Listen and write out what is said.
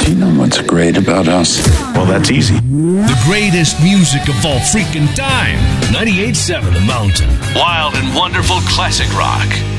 Do you know what's great about us? Well, that's easy. The greatest music of all freaking time. 98.7 The Mountain. Wild and wonderful classic rock.